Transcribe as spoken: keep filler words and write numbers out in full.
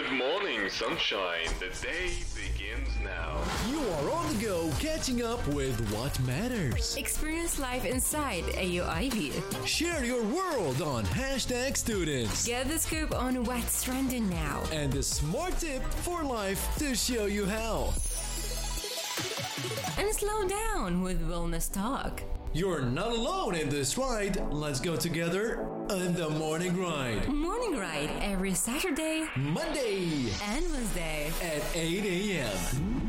Good morning, sunshine. The day begins now. You are on the go, catching up with what matters. Experience life inside A U I V. Share your world on hashtag students. Get the scoop on what's trending now. And the smart tip for life to show you how. And slow down with Wellness Talk. You're not alone in this ride. Let's go together on the Morning Ride. Morning Ride every Saturday, Monday, and Wednesday at eight a.m.